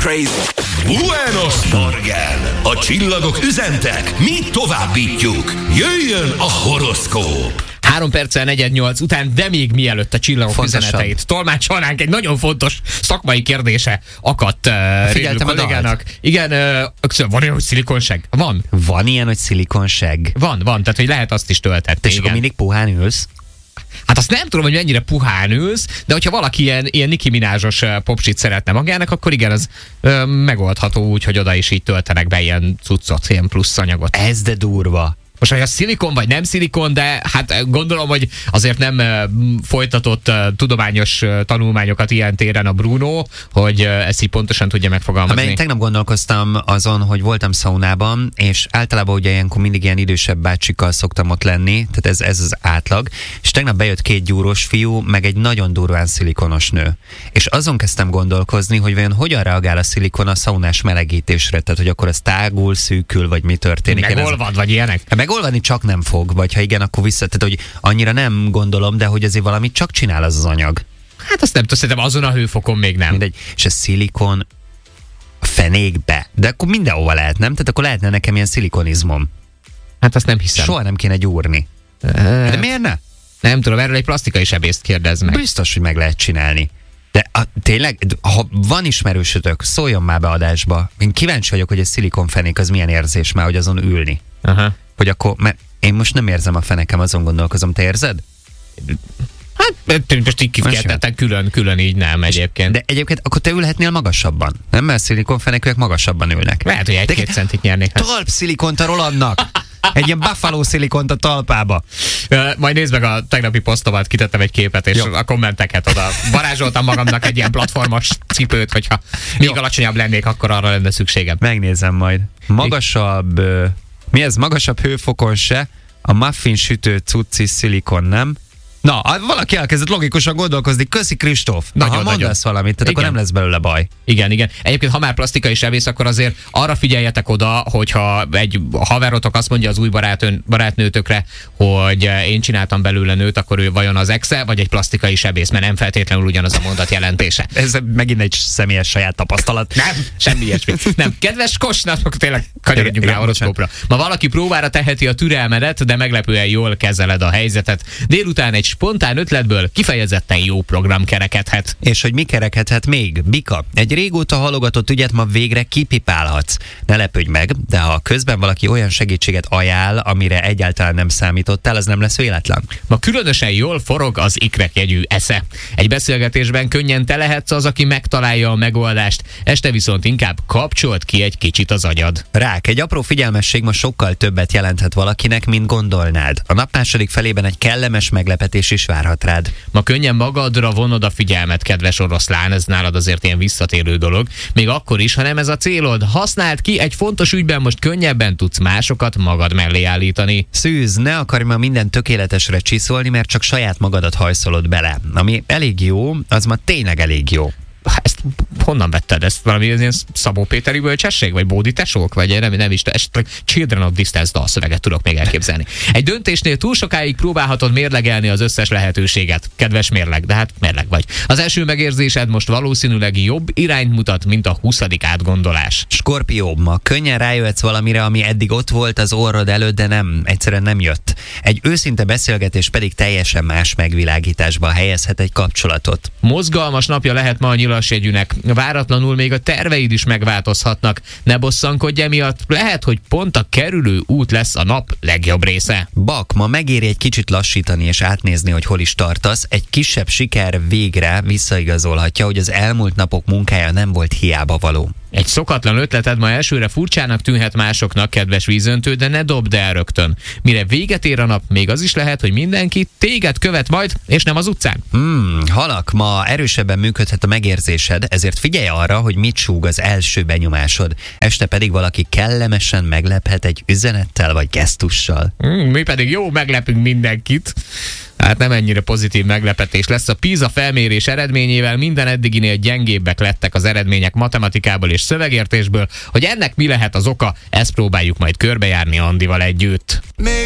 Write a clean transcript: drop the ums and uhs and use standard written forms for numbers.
crazy. Buenos Morgen! A csillagok üzentek, mi továbbítjuk. Jöjjön a horoszkóp! 3 perccel 4:08 után, de még mielőtt a csillagok üzeneteit tolmácsolnánk, egy nagyon fontos szakmai kérdése akadt Rédül kollégának. Igen, van ilyen, hogy szilikonság? Van. Van ilyen, hogy szilikonság? Van, tehát hogy lehet azt is töltetni. És akkor mindig puhán ülsz? Hát azt nem tudom, hogy mennyire puhán ülsz, de hogyha valaki ilyen Nicki Minázsos popsit szeretne magának, akkor igen, az megoldható úgy, hogy oda is így töltenek be ilyen cuccot, ilyen plusz anyagot. Ez de durva. Most, hogy a szilikon vagy nem szilikon, de hát gondolom, hogy azért nem folytatott tudományos tanulmányokat ilyen téren a Bruno, hogy ezt így pontosan tudja megfogalmazni. Én tegnap gondolkoztam azon, hogy voltam szaunában, és általában ugye ilyenkor mindig ilyen idősebb bácsikkal szoktam ott lenni, tehát ez az átlag, és tegnap bejött 2 gyúros fiú, meg egy nagyon durván szilikonos nő. És azon kezdtem gondolkozni, hogy vajon hogyan reagál a szilikon a szaunás melegítésre, tehát hogy akkor az tágul, szűkül, vagy mi történik. Megolvad, vagy ilyenek? Megolvani csak nem fog, vagy ha igen, akkor vissza, tehát hogy annyira nem gondolom, de hogy azért valamit csak csinál az anyag. Hát azt nem tudom, szerintem azon a hőfokon még nem. Mindegy. És a szilikon a fenékbe. De akkor mindenhova lehet, nem? Tehát akkor lehetne nekem ilyen szilikonizmom. Hát azt nem hiszem. Soha nem kéne gyúrni. De miért ne? Nem tudom, erről egy plastikai sebészt kérdezz meg. Biztos, hogy meg lehet csinálni. De tényleg, ha van ismerősötök, szóljon már be adásba. Én kíváncsi vagyok, hogy egy szilikonfenék az milyen érzés már, hogy azon ülni. Aha. Hogy akkor, mert én most nem érzem a fenekem, azon gondolkozom, te érzed? Hát most így kifejezetten külön így nem egyébként. De egyébként akkor te ülhetnél magasabban, nem? Mert szilikonfenekűek magasabban ülnek. Lehet, hogy 1-2 centit nyernék. Talpszilikont a Rolandnak! Egy ilyen buffalo szilikont a talpába. Majd nézd meg a tegnapi posztomat, kitettem egy képet, és a kommenteket oda varázsoltam magamnak egy ilyen platformos cipőt, hogyha még alacsonyabb lennék, akkor arra lenne szükségem. Megnézem majd. Magasabb, mi ez? Magasabb hőfokon se, a muffin sütő cucci szilikon, nem? Na, valaki elkezdett logikusan gondolkozni. Köszi, Kristóf. Ha mondasz valamit, tehát akkor nem lesz belőle baj. Igen. Egyébként, ha már plastikai sebész, akkor azért arra figyeljetek oda, hogyha egy haverotok azt mondja az új barátnőtökre, hogy én csináltam belőle nőt, akkor ő vajon az exe, vagy egy plastikai sebész, mert nem feltétlenül ugyanaz a mondat jelentése. Ez megint egy személyes saját tapasztalat. Nem, semmi ilyesmi. Nem, kedves Kosnak, tényleg kanyarodjunk rá horoszkópra. Ma valaki próbára teheti a türelmedet, de meglepően jól kezeled a helyzetet. Délután egy spontán ötletből kifejezetten jó program kerekedhet. És hogy mi kerekedhet még? Bika, egy régóta halogatott ügyet ma végre kipipálhatsz. Ne lepődj meg, de ha közben valaki olyan segítséget ajánl, amire egyáltalán nem számítottál, az nem lesz véletlen. Ma különösen jól forog az ikrekjegyű esze. Egy beszélgetésben könnyen te lehetsz az, aki megtalálja a megoldást, este viszont inkább kapcsolt ki egy kicsit az agyad. Rák, egy apró figyelmesség ma sokkal többet jelenthet valakinek, mint gondolnád. A nap második felében egy kellemes meglepetés is várhat rád. Ma könnyen magadra vonod a figyelmet, kedves oroszlán, ez nálad azért ilyen visszatérő dolog. Még akkor is, ha nem ez a célod, használd ki, egy fontos ügyben most könnyebben tudsz másokat magad mellé állítani. Szűz, ne akarj ma minden tökéletesre csiszolni, mert csak saját magadat hajszolod bele. Ami elég jó, az ma tényleg elég jó. Ezt honnan vetted? Ezt valami ilyen Szabó Péteri bölcsesség? Vagy Bódi tesók? Vagy nem is, esetleg Children of Distance dalszöveget tudok még elképzelni. Egy döntésnél túl sokáig próbálhatod mérlegelni az összes lehetőséget. Kedves mérleg, de hát mérleg vagy. Az első megérzésed most valószínűleg jobb irányt mutat, mint a 20. átgondolás. Skorpió, ma könnyen rájöhetsz valamire, ami eddig ott volt az orrod előtt, de egyszerűen nem jött. Egy őszinte beszélgetés pedig teljesen más megvilágításba helyezhet egy kapcsolatot. Mozgalmas napja lehet ma a nyilasjegyűnek. Váratlanul még a terveid is megváltozhatnak. Ne bosszankodj emiatt, lehet, hogy pont a kerülő út lesz a nap legjobb része. Bak, ma megéri egy kicsit lassítani és átnézni, hogy hol is tartasz. Egy kisebb siker végre visszaigazolhatja, hogy az elmúlt napok munkája nem volt hiába való. Egy szokatlan ötleted ma elsőre furcsának tűnhet másoknak, kedves vízöntő, de ne dobd el rögtön. Mire véget ér a nap, még az is lehet, hogy mindenki téged követ majd, és nem az utcán. Halak, ma erősebben működhet a megérzésed, ezért figyelj arra, hogy mit súg az első benyomásod. Este pedig valaki kellemesen meglephet egy üzenettel vagy gesztussal. Mi pedig jó meglepünk mindenkit. Hát nem ennyire pozitív meglepetés lesz. A PISA felmérés eredményével minden eddiginél gyengébbek lettek az eredmények matematikából és szövegértésből. Hogy ennek mi lehet az oka, ezt próbáljuk majd körbejárni Andival együtt.